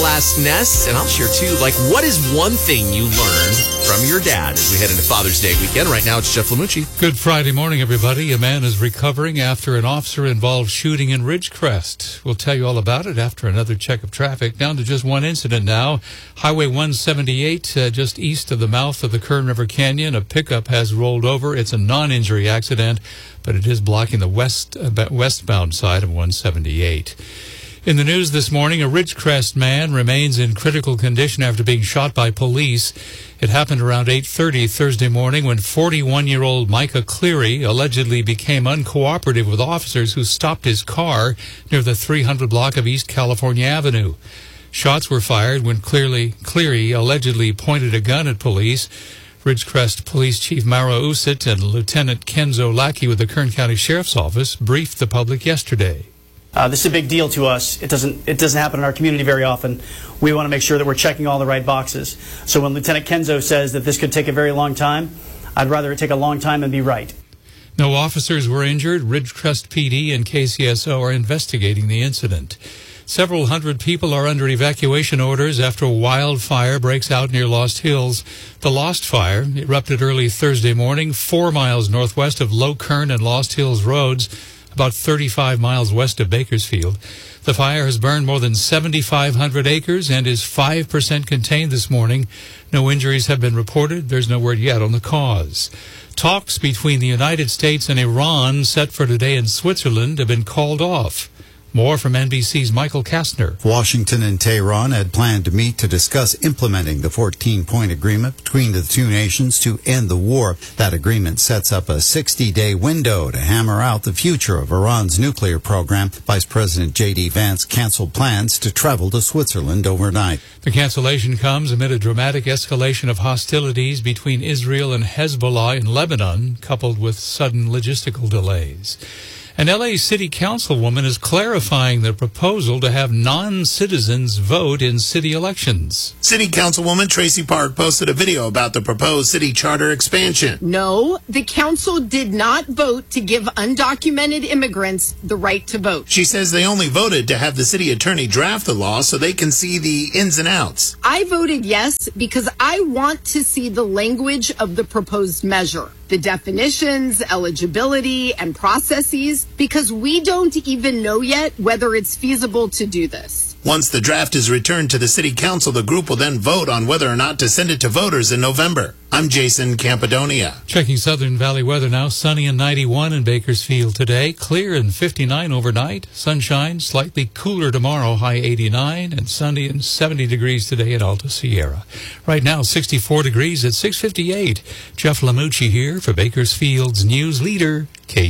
last nest, and I'll share too, what is one thing you learned from your dad as we head into Father's Day weekend? Right now, it's Jeff Lamucci. Good Friday morning, everybody. A man is recovering after an officer-involved shooting in Ridgecrest. We'll tell you all about it after another check of traffic. Down to just one incident now. Highway 178, just east of the mouth of the Kern River Canyon. A pickup has rolled over. It's a non-injury accident, but it is blocking the westbound side of 178. In the news this morning, a Ridgecrest man remains in critical condition after being shot by police. It happened around 8:30 Thursday morning when 41-year-old Micah Cleary allegedly became uncooperative with officers who stopped his car near the 300 block of East California Avenue. Shots were fired when Cleary allegedly pointed a gun at police. Ridgecrest Police Chief Mara Usit and Lieutenant Kenzo Lackey with the Kern County Sheriff's Office briefed the public yesterday. This is a big deal to us. It doesn't happen in our community very often. We want to make sure that we're checking all the right boxes. So when Lieutenant Kenzo says that this could take a very long time, I'd rather it take a long time and be right. No officers were injured. Ridgecrest PD and KCSO are investigating the incident. Several hundred people are under evacuation orders after a wildfire breaks out near Lost Hills. The Lost Fire erupted early Thursday morning, 4 miles northwest of Low Kern and Lost Hills roads, about 35 miles west of Bakersfield. The fire has burned more than 7,500 acres and is 5% contained this morning. No injuries have been reported. There's no word yet on the cause. Talks between the United States and Iran set for today in Switzerland have been called off. More from NBC's Michael Kastner. Washington and Tehran had planned to meet to discuss implementing the 14-point agreement between the two nations to end the war. That agreement sets up a 60-day window to hammer out the future of Iran's nuclear program. Vice President J.D. Vance canceled plans to travel to Switzerland overnight. The cancellation comes amid a dramatic escalation of hostilities between Israel and Hezbollah in Lebanon, coupled with sudden logistical delays. An L.A. City Councilwoman is clarifying the proposal to have non-citizens vote in city elections. City Councilwoman Tracy Park posted a video about the proposed city charter expansion. No, the council did not vote to give undocumented immigrants the right to vote. She says they only voted to have the city attorney draft the law so they can see the ins and outs. I voted yes because I want to see the language of the proposed measure, the definitions, eligibility, and processes, because we don't even know yet whether it's feasible to do this. Once the draft is returned to the City Council, the group will then vote on whether or not to send it to voters in November. I'm Jason Campadonia. Checking Southern Valley weather now. Sunny and 91 in Bakersfield today. Clear and 59 overnight. Sunshine, slightly cooler tomorrow, high 89. And sunny and 70 degrees today at Alta Sierra. Right now, 64 degrees at 6:58. Jeff Lamucci here for Bakersfield's news leader,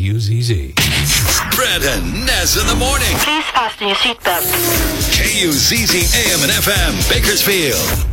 KUZZ. Brett and Nez in the morning. Please fasten your seatbelt. KUZZ AM and FM, Bakersfield.